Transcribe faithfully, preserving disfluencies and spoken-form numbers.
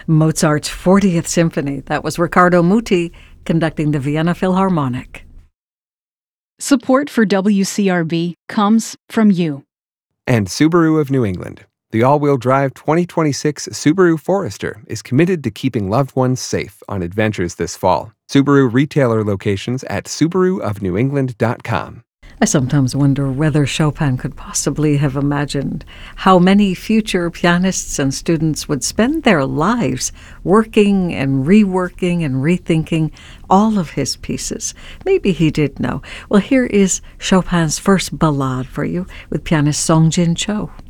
Mozart's fortieth Symphony. That was Riccardo Muti conducting the Vienna Philharmonic. Support for W C R B comes from you. And Subaru of New England. The all-wheel drive twenty twenty-six Subaru Forester is committed to keeping loved ones safe on adventures this fall. Subaru retailer locations at subaru of new england dot com. I sometimes wonder whether Chopin could possibly have imagined how many future pianists and students would spend their lives working and reworking and rethinking all of his pieces. Maybe he did know. Well, here is Chopin's first ballade for you with pianist Song Jin Cho.